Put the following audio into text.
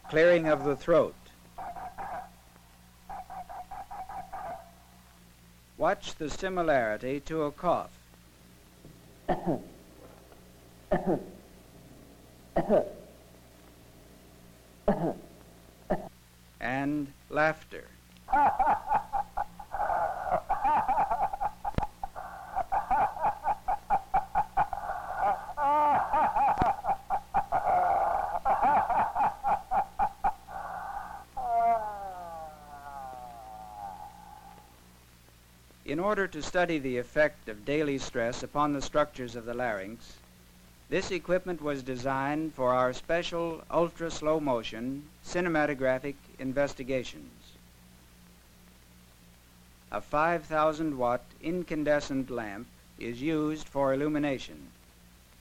Clearing of the throat. Watch the similarity to a cough. And laughter. In order to study the effect of daily stress upon the structures of the larynx, this equipment was designed for our special ultra-slow motion cinematographic investigations. A 5,000-watt incandescent lamp is used for illumination.